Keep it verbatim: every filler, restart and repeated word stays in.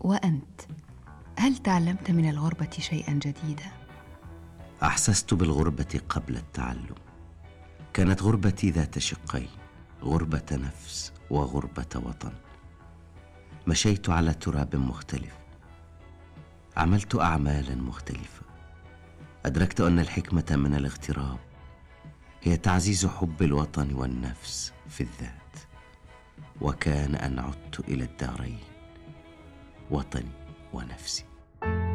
وأنت، هل تعلمت من الغربة شيئا جديدا؟ أحسست بالغربة قبل التعلم. كانت غربتي ذات شقين، غربة نفس وغربة وطن. مشيت على تراب مختلف، عملت أعمالا مختلفة. أدركت أن الحكمة من الاغتراب هي تعزيز حب الوطن والنفس في الذات. وكان أن عدت إلى الدارين، وطني ونفسي.